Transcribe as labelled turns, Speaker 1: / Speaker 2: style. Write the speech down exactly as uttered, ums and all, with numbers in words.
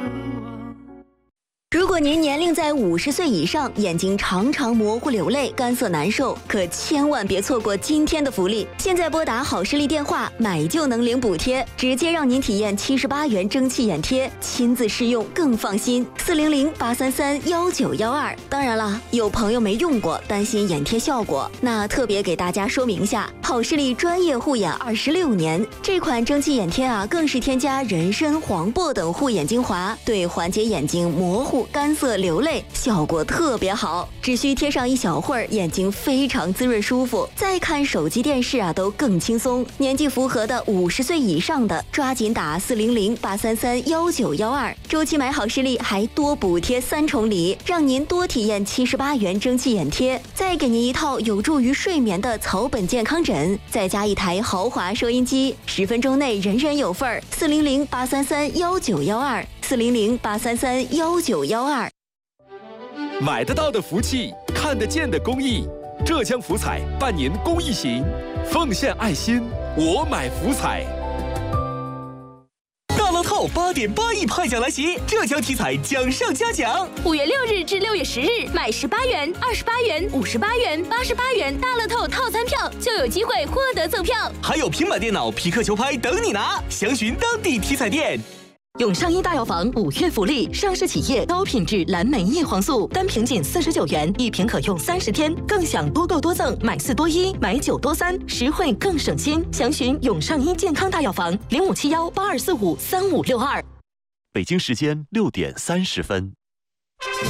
Speaker 1: 如果您年龄在五十岁以上，眼睛常常模糊流泪、干涩难受，可千万别错过今天的福利！现在拨打好视力电话，买就能领补贴，直接让您体验七十八元蒸汽眼贴，亲自试用更放心。四零零八三三幺九幺二。当然了，有朋友没用过，担心眼贴效果，那特别给大家说明一下，好视力专业护眼二十六年，这款蒸汽眼贴啊，更是添加人参、黄柏等护眼精华，对缓解眼睛模糊、干涩、流泪效果特别好，只需贴上一小会儿，眼睛非常滋润舒服。再看手机、电视啊，都更轻松。年纪符合的五十岁以上的，抓紧打四零零八三三幺九幺二，周期买好视力还多补贴三重礼，让您多体验七十八元蒸汽眼贴，再给您一套有助于睡眠的草本健康枕，再加一台豪华收音机，十分钟内人人有份儿。四零零八三三幺九幺二。四零零八三三幺九幺二。
Speaker 2: 买得到的福气，看得见的公益。浙江福彩办年公益行，奉献爱心，我买福彩。
Speaker 3: 大乐透八点八亿派奖来袭，浙江体彩奖上加奖。
Speaker 4: 五月六日至六月十日，买十八元、二十八元、五十八元、八十八元大乐透套餐票，就有机会获得赠票，
Speaker 3: 还有平板电脑、匹克球拍等你拿。详询当地体彩店。
Speaker 5: 永上医大药房五月福利，上市企业高品质蓝莓叶黄素，单瓶仅四十九元，一瓶可用三十天，更享多购多赠，买四多一，买九多三，实惠更省心。详询永上医健康大药房零五七幺八二四五三五六二。
Speaker 6: 北京时间六点三十分。